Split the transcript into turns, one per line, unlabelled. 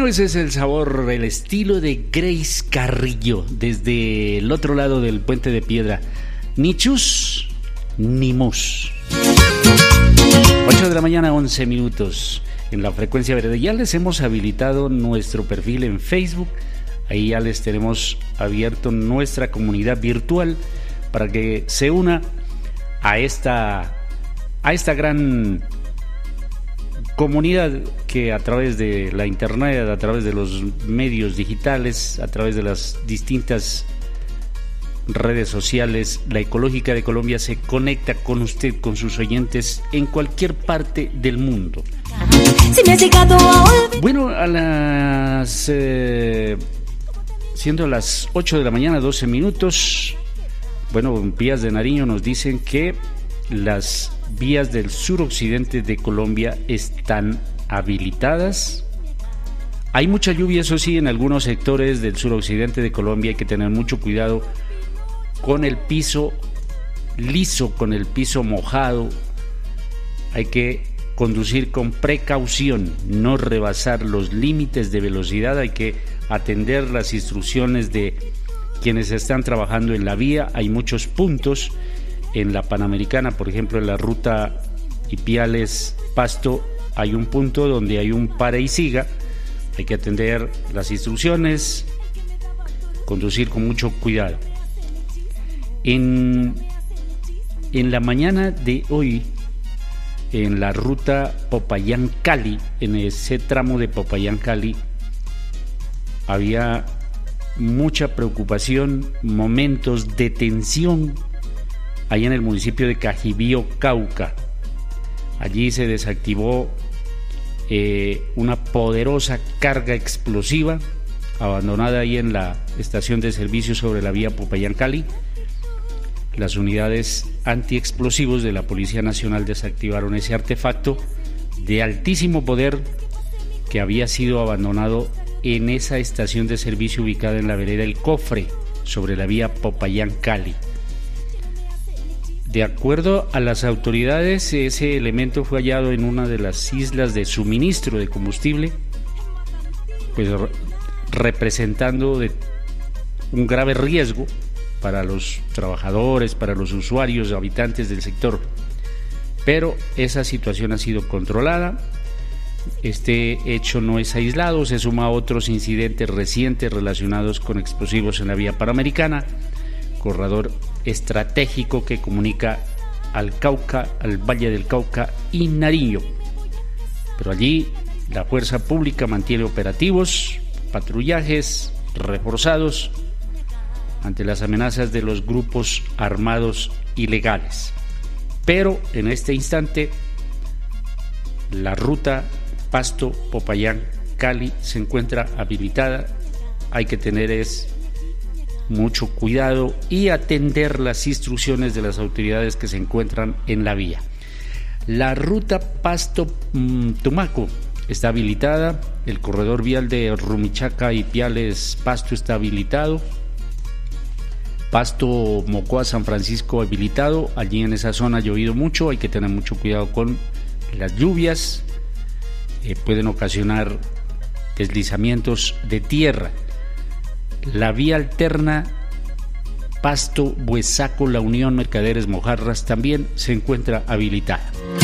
Bueno, ese es el sabor, el estilo de Grace Carrillo, desde el otro lado del Puente de Piedra. Ni chus, ni mus. 8 de la mañana, 11 minutos. En la frecuencia verde. Ya les hemos habilitado nuestro perfil en Facebook. Ahí ya les tenemos abierto nuestra comunidad virtual para que se una a esta gran comunidad que a través de la internet, a través de los medios digitales, a través de las distintas redes sociales, la Ecológica de Colombia se conecta con usted, con sus oyentes en cualquier parte del mundo. Bueno, a las siendo las 8 de la mañana, 12 minutos, bueno, Vías de Nariño nos dicen que las vías del suroccidente de Colombia están habilitadas. Hay mucha lluvia, eso sí, en algunos sectores del suroccidente de Colombia. Hay que tener mucho cuidado con el piso liso, con el piso mojado. Hay que conducir con precaución, no rebasar los límites de velocidad. Hay que atender las instrucciones de quienes están trabajando en la vía. Hay muchos puntos en la Panamericana, por ejemplo, en la ruta Ipiales-Pasto, hay un punto donde hay un pare y siga. Hay que atender las instrucciones, conducir con mucho cuidado. En la mañana de hoy, en la ruta Popayán-Cali, en ese tramo de Popayán-Cali, había mucha preocupación, momentos de tensión, allá en el municipio de Cajibío, Cauca. Allí se desactivó una poderosa carga explosiva abandonada ahí en la estación de servicio sobre la vía Popayán-Cali. Las unidades antiexplosivos de la Policía Nacional desactivaron ese artefacto de altísimo poder que había sido abandonado en esa estación de servicio ubicada en la vereda El Cofre, sobre la vía Popayán-Cali. De acuerdo a las autoridades, ese elemento fue hallado en una de las islas de suministro de combustible, pues representando un grave riesgo para los trabajadores, para los usuarios, habitantes del sector. Pero esa situación ha sido controlada. Este hecho no es aislado, se suma a otros incidentes recientes relacionados con explosivos en la vía Panamericana, corredor estratégico que comunica al Cauca, al Valle del Cauca y Nariño. Pero allí la fuerza pública mantiene operativos, patrullajes reforzados ante las amenazas de los grupos armados ilegales. Pero en este instante la ruta Pasto-Popayán-Cali se encuentra habilitada. Hay que tener mucho cuidado y atender las instrucciones de las autoridades que se encuentran en la vía. La ruta Pasto-Tumaco está habilitada, el corredor vial de Rumichaca y Ipiales-Pasto está habilitado, Pasto-Mocoa-San Francisco habilitado. Allí en esa zona ha llovido mucho, hay que tener mucho cuidado con las lluvias, pueden ocasionar deslizamientos de tierra. La vía alterna Pasto, Buesaco, La Unión, Mercaderes, Mojarras también se encuentra habilitada.